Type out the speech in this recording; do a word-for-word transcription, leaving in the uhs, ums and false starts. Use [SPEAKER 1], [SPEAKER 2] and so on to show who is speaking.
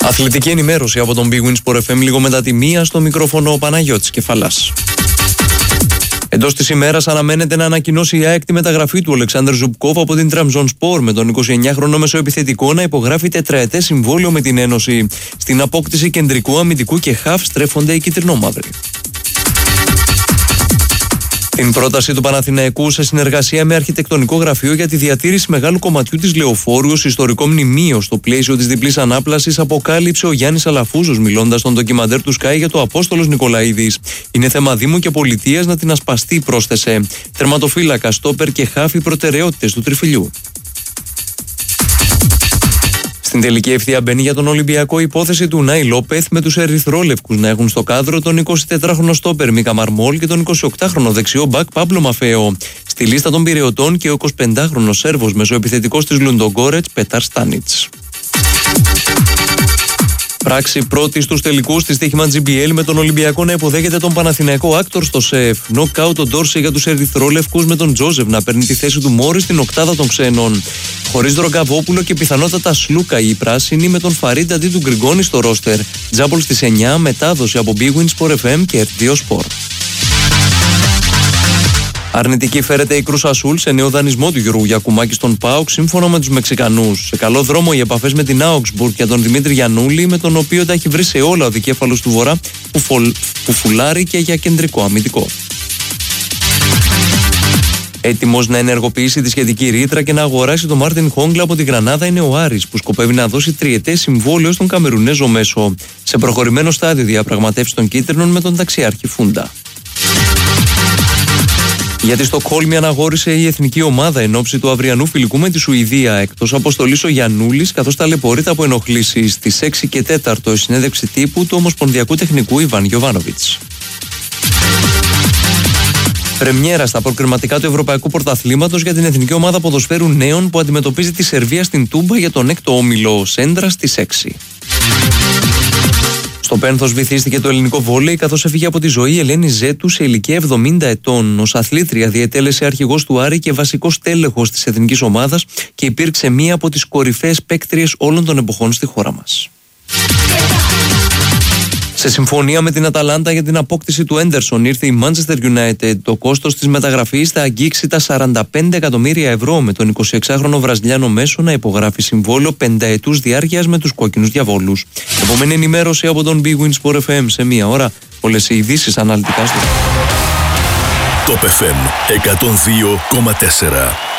[SPEAKER 1] Αθλητική ενημέρωση από τον Big Win Sport εφ εμ λίγο μετά τη μία, στο μικρόφωνο ο Παναγιώτης Κεφαλάς. Εντός της ημέρας αναμένεται να ανακοινώσει η ΑΕΚ τη μεταγραφή του Αλεξάνδρ Ζουμπκόβ από την Τραμζονσπόρ, με τον εικοσιεννιάχρονο μεσοεπιθετικό να υπογράφει τετραετές συμβόλαιο με την Ένωση. Στην απόκτηση κεντρικού, αμυντικού και χαφ στρέφονται οι κυτρινόμαυροι. Την πρόταση του Παναθηναϊκού, σε συνεργασία με αρχιτεκτονικό γραφείο για τη διατήρηση μεγάλου κομματιού της Λεωφόρου ως ιστορικό μνημείο στο πλαίσιο της διπλής ανάπλασης, αποκάλυψε ο Γιάννης Αλαφούζος, μιλώντας στον ντοκιμαντέρ του Sky για το Απόστολος Νικολαίδης. Είναι θέμα Δήμου και Πολιτείας να την ασπαστεί, πρόσθεσε. Τερματοφύλακα, στόπερ και χάφι, προτεραιότητες του τριφυλιού. Στην τελική ευθεία μπαίνει για τον Ολυμπιακό η υπόθεση του Νάι Λόπεθ, με τους ερυθρόλευκους να έχουν στο κάδρο τον εικοσιτετράχρονο στόπερ Μίκα Μαρμόλ και τον εικοσιοκτάχρονο δεξιό μπακ Πάμπλο Μαφέο. Στη λίστα των πειραιωτών και ο εικοσιπεντάχρονος Σέρβος μεσοεπιθετικός της Λουντογκόρετς Πετάρ Στάνιτς. Πράξη πρώτη στους τελικούς της στοίχημα τζι μπι ελ, με τον Ολυμπιακό να υποδέχεται τον Παναθηναϊκό Άκτορ στο ΣΕΦ. Νοκάουτ ο Ντόρσε για τους ερυθρόλευκους, με τον Τζόζεφ να παίρνει τη θέση του Μόρι στην οκτάδα των ξένων. Χωρίς Δρογκαβόπουλο και πιθανότατα Σλούκα οι πράσινοι, με τον Φαρίντα αντί του Γκριγκόνη στο ρόστερ. Τζάμπολ στις εννιά, μετάδοση από Big Win Sport εφ εμ και ερ δύο Sport. Αρνητική φέρεται η Κρούς Ασούλ σε νέο δανεισμό του Γιώργου Γιακουμάκη στον ΠΑΟΚ, σύμφωνα με τους Μεξικανούς. Σε καλό δρόμο οι επαφές με την Augsburg για τον Δημήτρη Γιαννούλη, με τον οποίο τα έχει βρει σε όλα ο δικέφαλος του Βορρά, που, φολ... που φουλάρει και για κεντρικό αμυντικό. Έτοιμος να ενεργοποιήσει τη σχετική ρήτρα και να αγοράσει τον Μάρτιν Χόγκλα από τη Γρανάδα είναι ο Άρης, που σκοπεύει να δώσει τριετές συμβόλαιο στον Καμερουνέζο μέσο. Σε προχωρημένο στάδιο διαπραγματεύσει των κίτρινων με τον ταξιάρχη Φούντα. Για τη Στοκχόλμη αναγόρισε η εθνική ομάδα εν ώψη του αυριανού φιλικού με τη Σουηδία. Εκτός αποστολής ο Γιαννούλης, καθώς ταλαιπωρείται από ενοχλήσεις. Στις έξι και τέταρτο η συνέντευξη τύπου του Ομοσπονδιακού Τεχνικού Ιβάν Γιοβάνοβιτς. Πρεμιέρα στα προκριματικά του Ευρωπαϊκού Πρωταθλήματος για την εθνική ομάδα ποδοσφαίρου νέων, που αντιμετωπίζει τη Σερβία στην Τούμπα για τον έκτο όμιλο. Σέντρα στις έξι. Στο πένθος βυθίστηκε το ελληνικό βόλεϊ, καθώς έφυγε από τη ζωή η Ελένη Ζέτου σε ηλικία εβδομήντα ετών. Ως αθλήτρια διετέλεσε αρχηγός του Άρη και βασικός τέλεχος της εθνικής ομάδας και υπήρξε μία από τις κορυφαίες παίκτριες όλων των εποχών στη χώρα μας. Σε συμφωνία με την Αταλάντα για την απόκτηση του Έντερσον ήρθε η Manchester United. Το κόστος της μεταγραφής θα αγγίξει τα σαράντα πέντε εκατομμύρια ευρώ, με τον εικοσιεξάχρονο Βραζιλιάνο μέσο να υπογράφει συμβόλαιο πενταετούς διάρκειας με τους κόκκινους διαβόλους. Επόμενη ενημέρωση από τον Big Win Sport εφ εμ σε μία ώρα. Όλες οι ειδήσεις αναλυτικά στο
[SPEAKER 2] Top εφ εμ εκατόν δύο κόμμα τέσσερα.